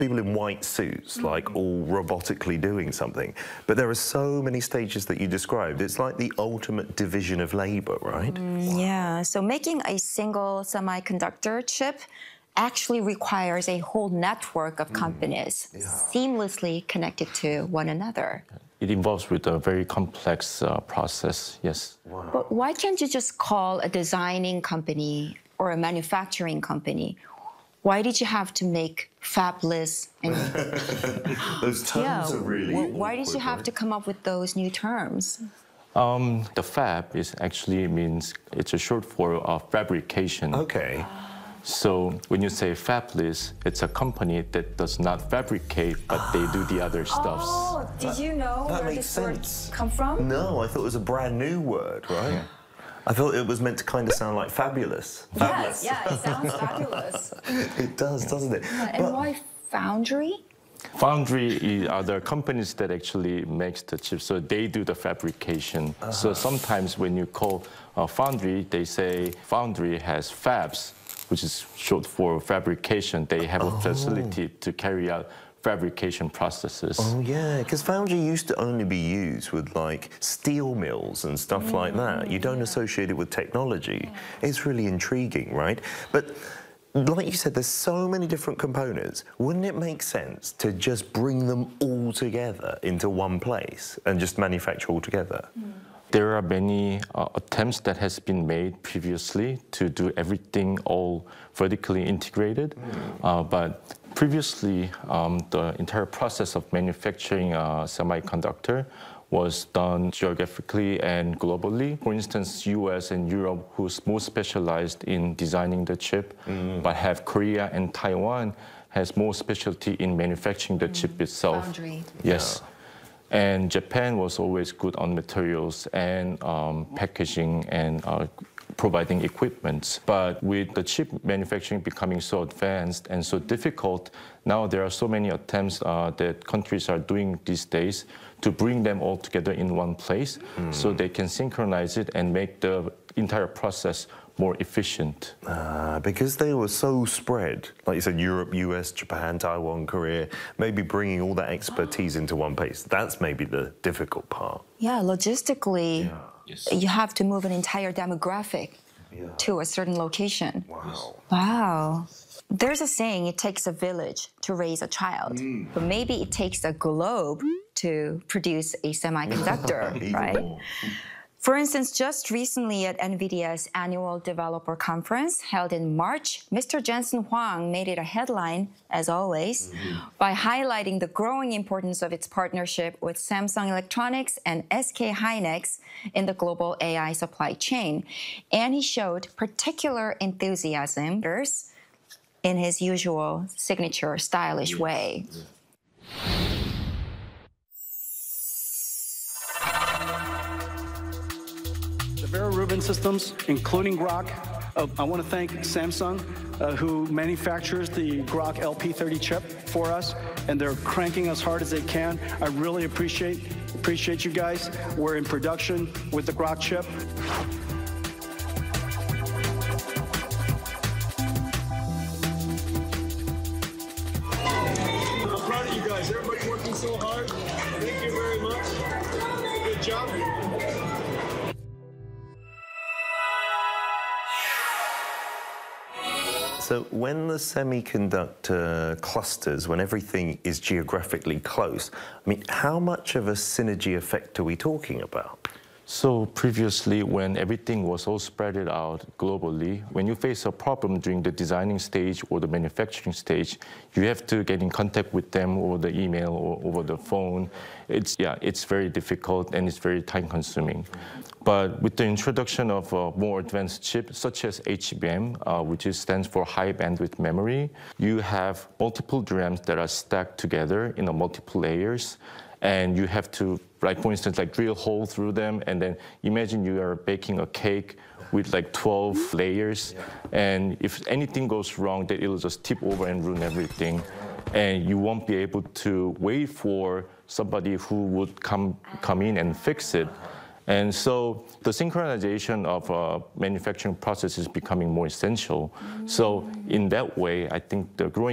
people in white suits, like all robotically doing something. But there are so many stages that you described. It's like the ultimate division of labor, right? Yeah, so making a single semiconductor chip actually requires a whole network of companies seamlessly connected to one another. It involves with a very complex process, yes. Wow. But why can't you just call a designing company or a manufacturing company? Why did you have to make fabless? And Those terms are really why did you awkward, have right? to come up with those new terms? The fab is actually means, it's a short for fabrication. Okay. So when you say fabless, it's a company that does not fabricate, but they do the other stuffs. Oh, did you know That where makes this word sense. come from? No, I thought it was a brand new word, right? Yeah. I thought it was meant to kind of sound like fabulous. Yes, yeah, it sounds fabulous. It does, doesn't it? And why foundry? Foundry are the companies that actually makes the chips, so they do the fabrication. So sometimes when you call a foundry, they say foundry has fabs, which is short for fabrication. They have a facility to carry out fabrication processes. Oh, yeah, because foundry used to only be used with, like, steel mills and stuff like that. You don't associate it with technology. It's really intriguing, right? But like you said, there's so many different components. Wouldn't it make sense to just bring them all together into one place and just manufacture all together? There are many attempts that has been made previously to do everything all vertically integrated, but previously the entire process of manufacturing a semiconductor was done geographically and globally. For instance, US and Europe, who's more specialized in designing the chip, but have Korea and Taiwan has more specialty in manufacturing the chip itself. Foundry. Yes. And Japan was always good on materials and packaging and providing equipment. But with the chip manufacturing becoming so advanced and so difficult, now there are so many attempts that countries are doing these days to bring them all together in one place so they can synchronize it and make the entire process more efficient. Because they were so spread, like you said, Europe, US, Japan, Taiwan, Korea, maybe bringing all that expertise into one place. That's maybe the difficult part. Yeah, logistically, Yes. you have to move an entire demographic to a certain location. Wow. Wow. There's a saying, it takes a village to raise a child, but maybe it takes a globe to produce a semiconductor, right? For instance, just recently at NVIDIA's annual developer conference held in March, Mr. Jensen Huang made it a headline, as always, by highlighting the growing importance of its partnership with Samsung Electronics and SK Hynix in the global AI supply chain. And he showed particular enthusiasm in his usual signature stylish way. Vera Rubin systems, including Groq. I want to thank Samsung, who manufactures the Groq LP30 chip for us, and they're cranking us hard as they can. I really appreciate you guys. We're in production with the Groq chip. I'm proud of you guys. Everybody working so hard. Thank you very much. Good job. So when the semiconductor clusters, when everything is geographically close, I mean, how much of a synergy effect are we talking about? So previously, when everything was all spread out globally, when you face a problem during the designing stage or the manufacturing stage, you have to get in contact with them over the email or over the phone. It's very difficult and it's very time-consuming. But with the introduction of a more advanced chip, such as HBM, which stands for high bandwidth memory, you have multiple DRAMs that are stacked together in multiple layers. And you have to, like, for instance, like drill hole through them, and then imagine you are baking a cake with like 12 layers, and if anything goes wrong, then it'll just tip over and ruin everything, and you won't be able to wait for somebody who would come in and fix it. And so the synchronization of manufacturing process is becoming more essential. So in that way, I think the growing